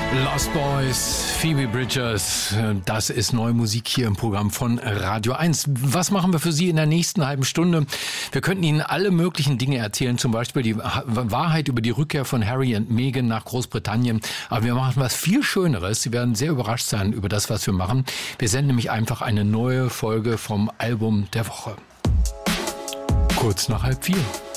Lost Boys, Phoebe Bridgers, das ist neue Musik hier im Programm von Radio 1. Was machen wir für Sie in der nächsten halben Stunde? Wir könnten Ihnen alle möglichen Dinge erzählen, zum Beispiel die Wahrheit über die Rückkehr von Harry und Meghan nach Großbritannien. Aber wir machen was viel Schöneres. Sie werden sehr überrascht sein über das, was wir machen. Wir senden nämlich einfach eine neue Folge vom Album der Woche. Kurz nach 3:30.